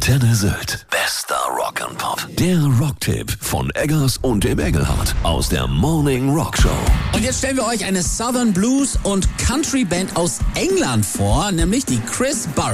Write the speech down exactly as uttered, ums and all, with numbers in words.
Antenne Sylt. Bester Rock'n'Pop. Der Rocktipp von Eggers und dem Engelhardt aus der Morning Rock Show. Und jetzt stellen wir euch eine Southern Blues und Country Band aus England vor, nämlich die Chris Barrett.